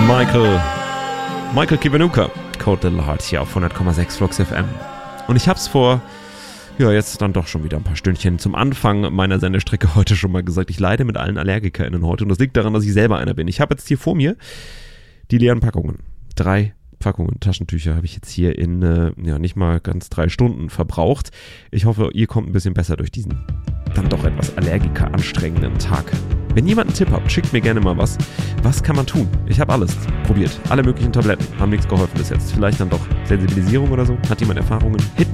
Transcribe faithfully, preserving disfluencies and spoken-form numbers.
Michael. Michael Kiwanuka. Cold Little Heart hier auf hundert Komma sechs Flux F M. Und ich hab's vor, ja, jetzt dann doch schon wieder ein paar Stündchen zum Anfang meiner Sendestrecke heute schon mal gesagt. Ich leide mit allen AllergikerInnen heute und das liegt daran, dass ich selber einer bin. Ich habe jetzt hier vor mir die leeren Packungen. Drei Packungen Taschentücher habe ich jetzt hier in, äh, ja, nicht mal ganz drei Stunden verbraucht. Ich hoffe, ihr kommt ein bisschen besser durch diesen dann doch etwas Allergiker anstrengenden Tag. Wenn jemand einen Tipp habt, schickt mir gerne mal was. Was kann man tun? Ich habe alles probiert. Alle möglichen Tabletten. Haben nichts geholfen bis jetzt. Vielleicht dann doch Sensibilisierung oder so? Hat jemand Erfahrungen? Hit me